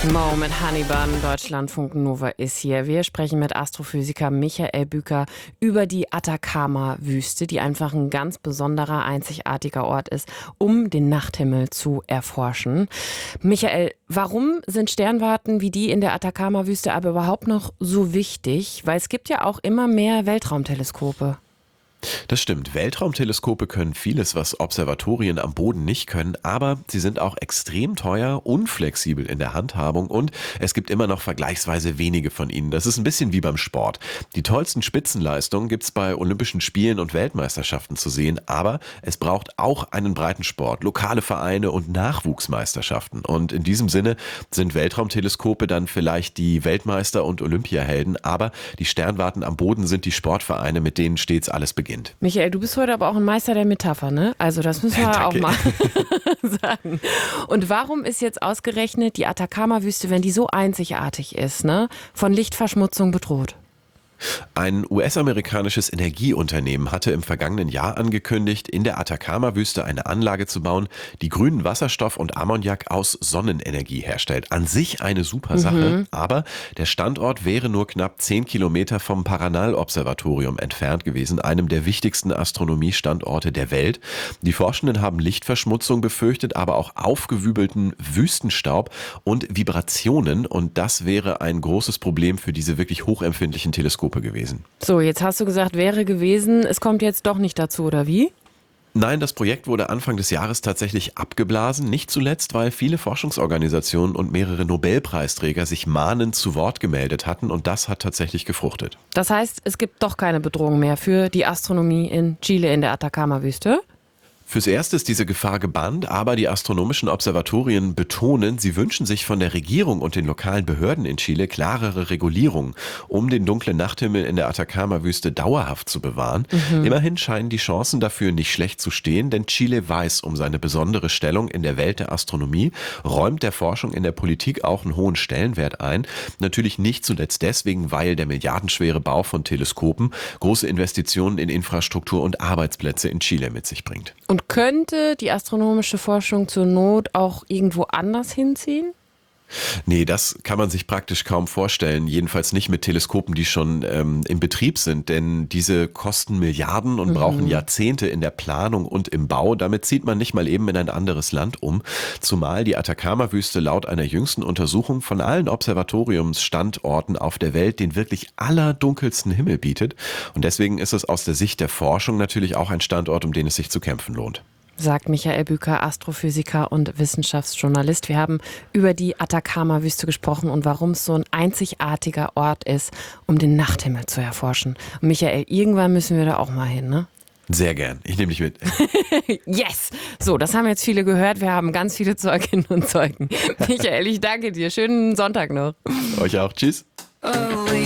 Mo mit Honeybun, Deutschlandfunk Nova ist hier. Wir sprechen mit Astrophysiker Michael Bücker über die Atacama-Wüste, die einfach ein ganz besonderer, einzigartiger Ort ist, um den Nachthimmel zu erforschen. Michael, warum sind Sternwarten wie die in der Atacama-Wüste aber überhaupt noch so wichtig? Weil es gibt ja auch immer mehr Weltraumteleskope. Das stimmt. Weltraumteleskope können vieles, was Observatorien am Boden nicht können, aber sie sind auch extrem teuer, unflexibel in der Handhabung und es gibt immer noch vergleichsweise wenige von ihnen. Das ist ein bisschen wie beim Sport. Die tollsten Spitzenleistungen gibt's bei Olympischen Spielen und Weltmeisterschaften zu sehen, aber es braucht auch einen Breitensport, lokale Vereine und Nachwuchsmeisterschaften. Und in diesem Sinne sind Weltraumteleskope dann vielleicht die Weltmeister und Olympiahelden, aber die Sternwarten am Boden sind die Sportvereine, mit denen stets alles beginnt. Michael, du bist heute aber auch ein Meister der Metapher, ne? Also das müssen wir auch mal sagen. Und warum ist jetzt ausgerechnet die Atacama-Wüste, wenn die so einzigartig ist, ne, von Lichtverschmutzung bedroht? Ein US-amerikanisches Energieunternehmen hatte im vergangenen Jahr angekündigt, in der Atacama-Wüste eine Anlage zu bauen, die grünen Wasserstoff und Ammoniak aus Sonnenenergie herstellt. An sich eine super Sache, aber der Standort wäre nur knapp 10 Kilometer vom Paranal-Observatorium entfernt gewesen, einem der wichtigsten Astronomiestandorte der Welt. Die Forschenden haben Lichtverschmutzung befürchtet, aber auch aufgewübelten Wüstenstaub und Vibrationen. Und das wäre ein großes Problem für diese wirklich hochempfindlichen Teleskope gewesen. So, jetzt hast du gesagt, wäre gewesen, es kommt jetzt doch nicht dazu, oder wie? Nein, das Projekt wurde Anfang des Jahres tatsächlich abgeblasen, nicht zuletzt, weil viele Forschungsorganisationen und mehrere Nobelpreisträger sich mahnend zu Wort gemeldet hatten und das hat tatsächlich gefruchtet. Das heißt, es gibt doch keine Bedrohung mehr für die Astronomie in Chile in der Atacama-Wüste? Fürs Erste ist diese Gefahr gebannt, aber die astronomischen Observatorien betonen, sie wünschen sich von der Regierung und den lokalen Behörden in Chile klarere Regulierungen, um den dunklen Nachthimmel in der Atacama-Wüste dauerhaft zu bewahren. Immerhin scheinen die Chancen dafür nicht schlecht zu stehen, denn Chile weiß um seine besondere Stellung in der Welt der Astronomie, räumt der Forschung in der Politik auch einen hohen Stellenwert ein. Natürlich nicht zuletzt deswegen, weil der milliardenschwere Bau von Teleskopen große Investitionen in Infrastruktur und Arbeitsplätze in Chile mit sich bringt. Und könnte die astronomische Forschung zur Not auch irgendwo anders hinziehen? Nee, das kann man sich praktisch kaum vorstellen. Jedenfalls nicht mit Teleskopen, die schon im Betrieb sind. Denn diese kosten Milliarden und brauchen Jahrzehnte in der Planung und im Bau. Damit zieht man nicht mal eben in ein anderes Land um. Zumal die Atacama-Wüste laut einer jüngsten Untersuchung von allen Observatoriumsstandorten auf der Welt den wirklich allerdunkelsten Himmel bietet. Und deswegen ist es aus der Sicht der Forschung natürlich auch ein Standort, um den es sich zu kämpfen lohnt. Sagt Michael Bücker, Astrophysiker und Wissenschaftsjournalist. Wir haben über die Atacama-Wüste gesprochen und warum es so ein einzigartiger Ort ist, um den Nachthimmel zu erforschen. Und Michael, irgendwann müssen wir da auch mal hin, ne? Sehr gern. Ich nehme dich mit. Yes! So, das haben jetzt viele gehört. Wir haben ganz viele Zeuginnen und Zeugen. Michael, ich danke dir. Schönen Sonntag noch. Euch auch. Tschüss. Oh,